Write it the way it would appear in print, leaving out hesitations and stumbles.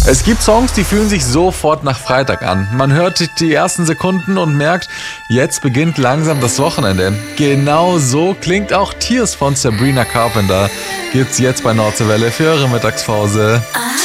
Es gibt Songs, die fühlen sich sofort nach Freitag an. Man hört die ersten Sekunden und merkt, jetzt beginnt langsam das Wochenende. Genau so klingt auch Tears von Sabrina Carpenter. Gibt's jetzt bei Nordsee Welle für eure Mittagspause.